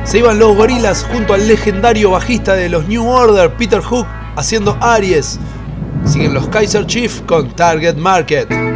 Se iban los Gorillaz junto al legendario bajista de los New Order, Peter Hook, haciendo Aries. Siguen los Kaiser Chiefs con Target Market.